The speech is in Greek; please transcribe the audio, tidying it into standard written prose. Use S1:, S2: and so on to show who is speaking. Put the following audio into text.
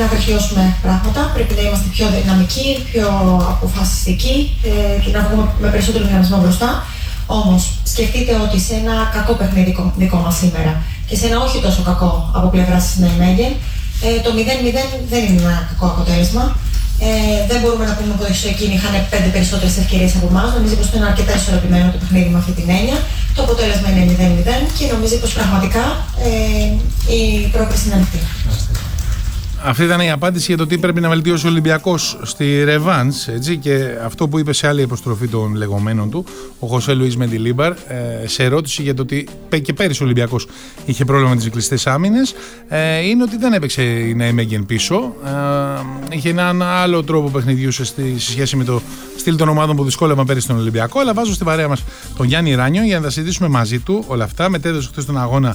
S1: βελτιώσουμε πράγματα. Πρέπει να είμαστε πιο δυναμικοί, πιο αποφασιστικοί και να βγούμε με περισσότερο δυναμισμό μπροστά. Όμως, σκεφτείτε ότι σε ένα κακό παιχνίδι δικό μας σήμερα και σε ένα όχι τόσο κακό από πλευράς της Νijmegen, το 0-0 δεν είναι ένα κακό αποτέλεσμα. Δεν μπορούμε να πούμε ότι εκείνοι είχαν 5 περισσότερες ευκαιρίες από εμάς. Νομίζω πως είναι αρκετά ισορροπημένο το παιχνίδι με αυτή την έννοια. Το αποτέλεσμα είναι 0-0 και νομίζω πως πραγματικά η πρόκριση είναι ανοιχτή.
S2: Αυτή ήταν η απάντηση για το τι πρέπει να βελτιώσει ο Ολυμπιακός στη ρεβάνς, έτσι, και αυτό που είπε σε άλλη αποστροφή των λεγόμενων του ο Χωσέ Λουίς Μεντιλίμπαρ, σε ερώτηση για το ότι και πέρυσι ο Ολυμπιακός είχε πρόβλημα με τις κλειστές άμυνες, είναι ότι δεν έπαιξε η Νijmegen πίσω, είχε έναν άλλο τρόπο παιχνιδιού σε σχέση με το στυλ των ομάδων που δυσκόλευαν πέρυσι τον Ολυμπιακό. Αλλά βάζω στην παρέα μας τον Γιάννη Ράνιο για να τα συζητήσουμε μαζί του όλα αυτά. Μετέδωσε χθες τον αγώνα